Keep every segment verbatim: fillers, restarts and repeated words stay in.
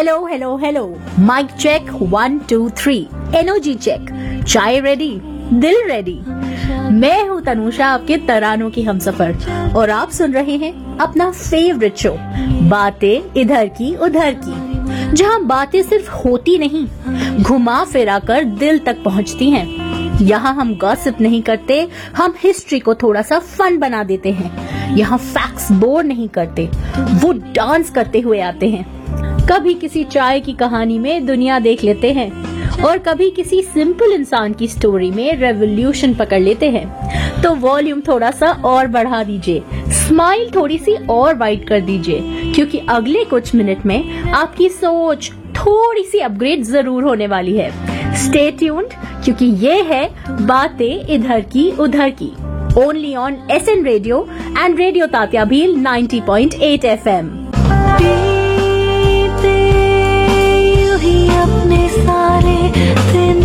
Hello hello hello, mic check one two three, energy check, चाय ready, दिल ready. मैं हूँ तनुषा, आपके तरानों की हमसफर, और आप सुन रहे हैं अपना फेवरेट शो बातें इधर की उधर की, जहाँ बातें सिर्फ होती नहीं, घुमा फिरा कर दिल तक पहुँचती हैं। यहाँ हम गॉसिप नहीं करते, हम हिस्ट्री को थोड़ा सा फन बना देते हैं। यहाँ फैक्ट्स बोर नहीं करते, वो डांस करते हुए आते हैं। कभी किसी चाय की कहानी में दुनिया देख लेते हैं, और कभी किसी सिंपल इंसान की स्टोरी में रेवोल्यूशन पकड़ लेते हैं। तो वॉल्यूम थोड़ा सा और बढ़ा दीजिए, स्माइल थोड़ी सी और वाइड कर दीजिए, क्योंकि अगले कुछ मिनट में आपकी सोच थोड़ी सी अपग्रेड जरूर होने वाली है। स्टे ट्यून्ड, क्योंकि ये है बातें इधर की उधर की, only on S N radio and radio Tatya Bhil ninety point eight F M. अपने सारे दिन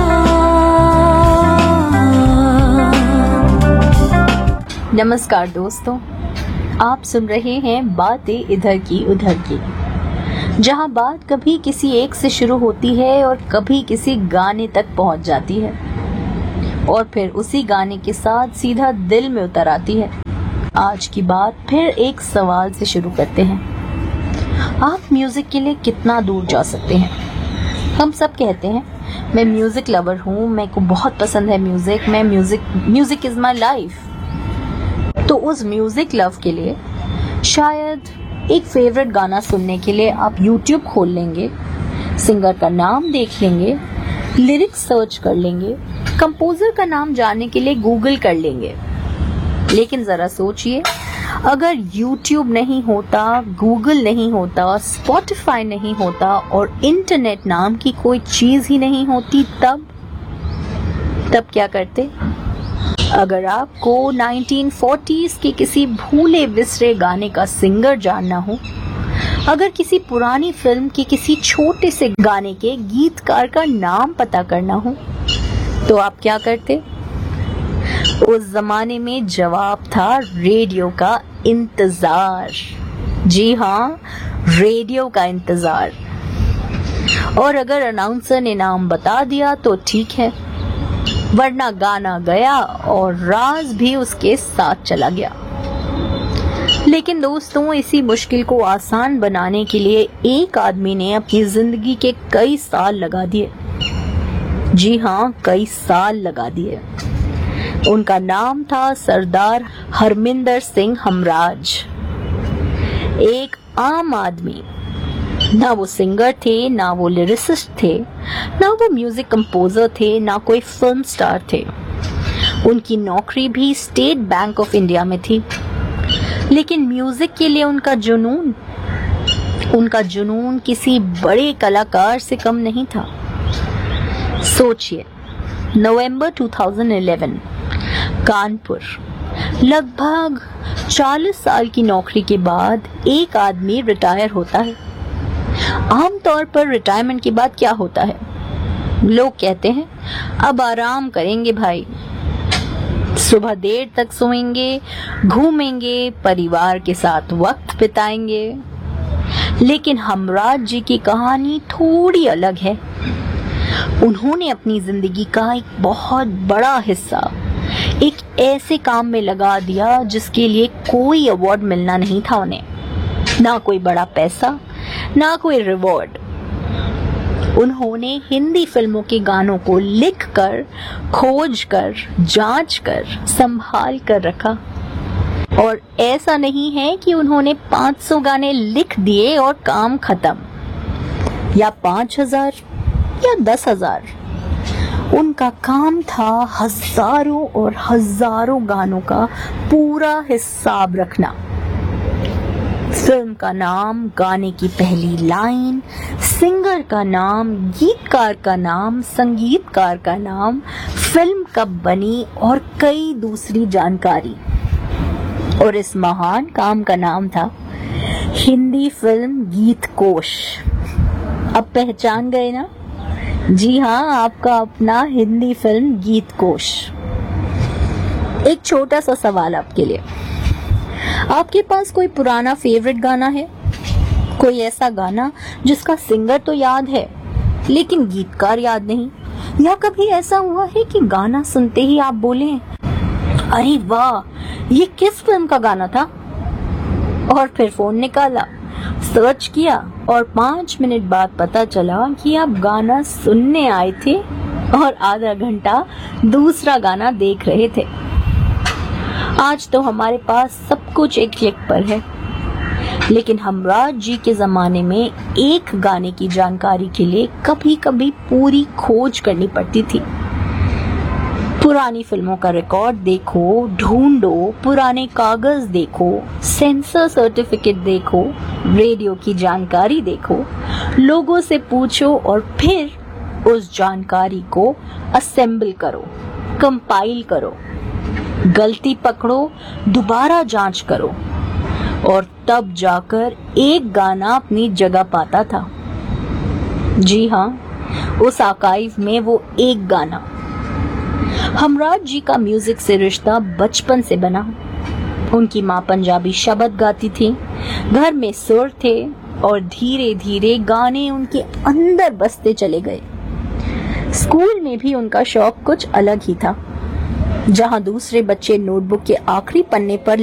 नमस्कार दोस्तों, आप सुन रहे हैं बातें इधर की उधर की, जहां बात कभी किसी एक से शुरू होती है और कभी किसी गाने तक पहुंच जाती है, और फिर उसी गाने के साथ सीधा दिल में उतर आती है। आज की बात फिर एक सवाल से शुरू करते हैं। आप म्यूजिक के लिए कितना दूर जा सकते हैं? हम सब कहते हैं मैं म्यूजिक लवर हूँ, मेरे को बहुत पसंद है म्यूजिक, मैं music music is my life. तो उस म्यूजिक लव के लिए शायद एक फेवरेट गाना सुनने के लिए आप यूट्यूब खोल लेंगे, सिंगर का नाम देख लेंगे, लिरिक्स सर्च कर लेंगे, कंपोजर का नाम जानने के लिए गूगल कर लेंगे। लेकिन जरा सोचिए, अगर YouTube नहीं होता, गूगल नहीं होता, स्पॉटिफाई नहीं होता और इंटरनेट नाम की कोई चीज ही नहीं होती, तब तब क्या करते? अगर आपको नाइंटीन फोर्टीज़ के किसी भूले बिसरे गाने का सिंगर जानना हो, अगर किसी पुरानी फिल्म के किसी छोटे से गाने के गीतकार का नाम पता करना हो, तो आप क्या करते? उस जमाने में जवाब था रेडियो का इंतजार। जी हाँ, रेडियो का इंतजार। और अगर अनाउंसर ने नाम बता दिया तो ठीक है, वरना गाना गया और राज भी उसके साथ चला गया। लेकिन दोस्तों, इसी मुश्किल को आसान बनाने के लिए एक आदमी ने अपनी जिंदगी के कई साल लगा दिए। जी हाँ, कई साल लगा दिए। उनका नाम था सरदार हरमिंदर सिंह हमराज। एक आम आदमी, ना वो सिंगर थे, ना वो लिरिसिस्ट थे, ना वो म्यूजिक कंपोजर थे, ना कोई फिल्म स्टार थे। उनकी नौकरी भी स्टेट बैंक ऑफ इंडिया में थी। लेकिन म्यूजिक के लिए उनका जुनून उनका जुनून किसी बड़े कलाकार से कम नहीं था। सोचिए, नवंबर दो हज़ार ग्यारह, कानपुर, लगभग चालीस साल की नौकरी के बाद एक आदमी रिटायर होता है। आमतौर पर रिटायरमेंट के बाद क्या होता है? लोग कहते हैं अब आराम करेंगे भाई, सुबह देर तक सोएंगे, घूमेंगे, परिवार के साथ वक्त बिताएंगे। लेकिन हमराज जी की कहानी थोड़ी अलग है। उन्होंने अपनी जिंदगी का एक बहुत बड़ा हिस्सा एक ऐसे काम में लगा दिया जिसके लिए कोई अवार्ड मिलना नहीं था उन्हें, ना कोई बड़ा पैसा, ना कोई रिवॉर्ड। उन्होंने हिंदी फिल्मों के गानों को लिखकर, खोजकर, जांचकर, संभाल कर रखा। और ऐसा नहीं है कि उन्होंने पाँच सौ गाने लिख दिए और काम खत्म, या पाँच हजार या दस हजार। उनका काम था हजारों और हजारों गानों का पूरा हिसाब रखना। फिल्म का नाम, गाने की पहली लाइन, सिंगर का नाम, गीतकार का नाम, संगीतकार का नाम, फिल्म कब बनी और कई दूसरी जानकारी। और इस महान काम का नाम था हिंदी फिल्म गीत कोश। अब पहचान गए ना? जी हाँ, आपका अपना हिंदी फिल्म गीत कोश। एक छोटा सा सवाल आपके लिए, आपके पास कोई पुराना फेवरेट गाना है? कोई ऐसा गाना जिसका सिंगर तो याद है लेकिन गीतकार याद नहीं, या कभी ऐसा हुआ है कि गाना सुनते ही आप बोले, अरे वाह, ये किस फिल्म का गाना था? और फिर फोन निकाला, सर्च किया और पांच मिनट बाद पता चला कि आप गाना सुनने आए थे और आधा घंटा दूसरा गाना देख रहे थे। आज तो हमारे पास सब कुछ एक क्लिक पर है, लेकिन हमराज जी के जमाने में एक गाने की जानकारी के लिए कभी कभी पूरी खोज करनी पड़ती थी। पुरानी फिल्मों का रिकॉर्ड देखो, ढूंढो, पुराने कागज देखो, सेंसर सर्टिफिकेट देखो, रेडियो की जानकारी देखो, लोगों से पूछो और फिर उस जानकारी को असेंबल करो, कंपाइल करो, गलती पकड़ो, दोबारा जांच करो, और तब जाकर एक गाना अपनी जगह पाता था। जी हाँ, उस आर्काइव में वो एक गाना। हमराज जी का म्यूजिक से रिश्ता बचपन से बना। उनकी माँ पंजाबी शब्द गाती थी, घर में सुर थे और धीरे धीरे गाने उनके अंदर बसते चले गए। स्कूल में भी उनका शौक कुछ अलग ही था। जहाँ दूसरे बच्चे नोटबुक के आखिरी पन्ने पर